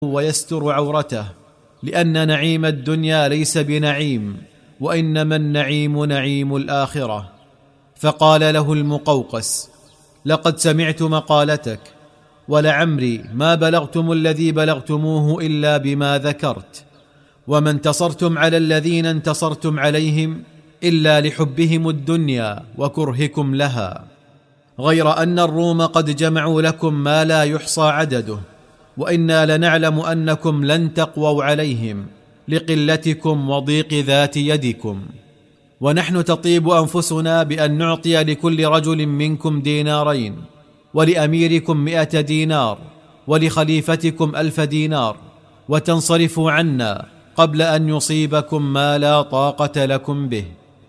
ويستر عورته، لأن نعيم الدنيا ليس بنعيم، وإنما النعيم نعيم الآخرة. فقال له المقوقس: لقد سمعت مقالتك، ولعمري ما بلغتم الذي بلغتموه إلا بما ذكرت، وما انتصرتم على الذين انتصرتم عليهم إلا لحبهم الدنيا وكرهكم لها، غير أن الروم قد جمعوا لكم ما لا يحصى عدده، وإنا لنعلم أنكم لن تقووا عليهم لقلتكم وضيق ذات يدكم، ونحن تطيب أنفسنا بأن نعطي لكل رجل منكم دينارين، ولأميركم 100 دينار، ولخليفتكم 1000 دينار، وتنصرفوا عنا قبل أن يصيبكم ما لا طاقة لكم به.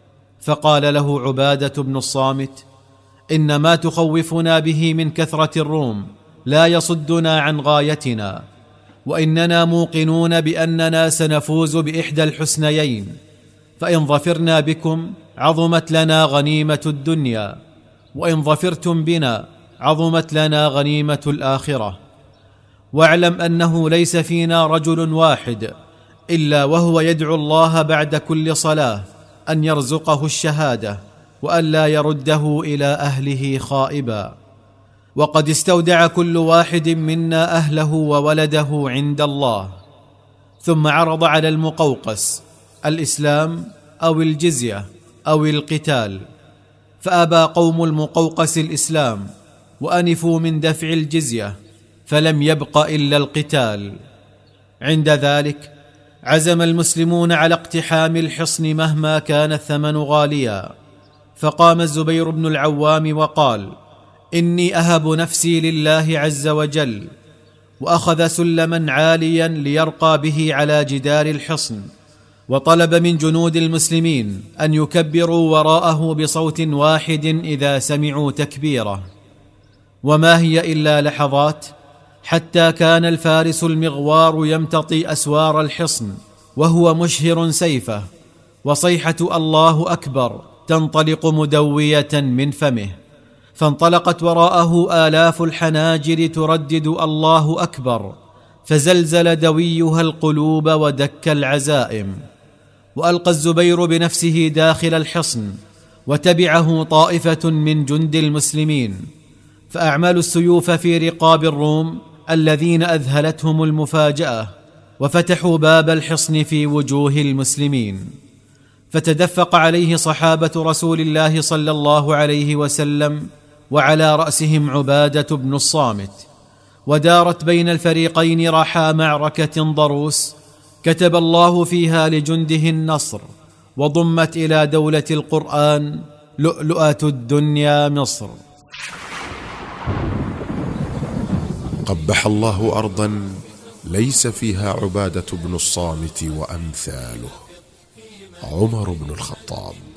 فقال له عبادة بن الصامت: إن ما تخوفنا به من كثرة الروم لا يصدنا عن غايتنا، وإننا موقنون بأننا سنفوز بإحدى الحسنيين، فإن ظفرنا بكم عظمت لنا غنيمة الدنيا، وإن ظفرتم بنا عظمت لنا غنيمة الآخرة. واعلم أنه ليس فينا رجل واحد إلا وهو يدعو الله بعد كل صلاة أن يرزقه الشهادة، وأن لا يرده إلى أهله خائبا. وقد استودع كل واحد منا أهله وولده عند الله. ثم عرض على المقوقس الإسلام أو الجزية أو القتال، فأبى قوم المقوقس الإسلام، وأنفوا من دفع الجزية، فلم يبق إلا القتال. عند ذلك عزم المسلمون على اقتحام الحصن مهما كان الثمن غاليا، فقام الزبير بن العوام وقال: إني أهب نفسي لله عز وجل، وأخذ سلما عاليا ليرقى به على جدار الحصن، وطلب من جنود المسلمين أن يكبروا وراءه بصوت واحد إذا سمعوا تكبيره. وما هي إلا لحظات حتى كان الفارس المغوار يمتطي أسوار الحصن وهو مشهر سيفه، وصيحة الله أكبر تنطلق مدوية من فمه، فانطلقت وراءه آلاف الحناجر تردد الله أكبر، فزلزل دويها القلوب ودك العزائم. وألقى الزبير بنفسه داخل الحصن، وتبعه طائفة من جند المسلمين، فأعملوا السيوف في رقاب الروم الذين أذهلتهم المفاجأة، وفتحوا باب الحصن في وجوه المسلمين، فتدفق عليه صحابة رسول الله صلى الله عليه وسلم، وعلى رأسهم عبادة بن الصامت. ودارت بين الفريقين رحى معركة ضروس كتب الله فيها لجنده النصر، وضمت إلى دولة القرآن لؤلؤة الدنيا مصر. قبح الله أرضا ليس فيها عبادة بن الصامت وأمثاله. عمر بن الخطاب.